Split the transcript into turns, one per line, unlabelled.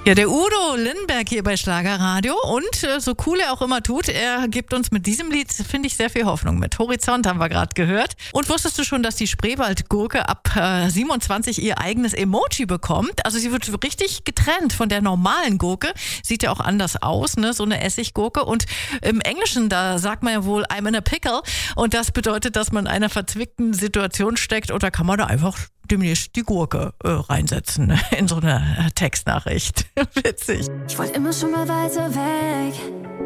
Ja, der Udo Lindenberg hier bei Schlagerradio und so cool er auch immer tut, er gibt uns mit diesem Lied, finde ich, sehr viel Hoffnung mit. Horizont haben wir gerade gehört. Und wusstest du schon, dass die Spreewaldgurke ab 27 ihr eigenes Emoji bekommt? Also sie wird richtig getrennt von der normalen Gurke. Sieht ja auch anders aus, ne? So eine Essiggurke. Und im Englischen, da sagt man ja wohl I'm in a pickle. Und das bedeutet, dass man in einer verzwickten Situation steckt und da kann man da einfach demnächst die Gurke reinsetzen in so eine Textnachricht. Witzig.
Ich wollte immer schon mal weiter weg.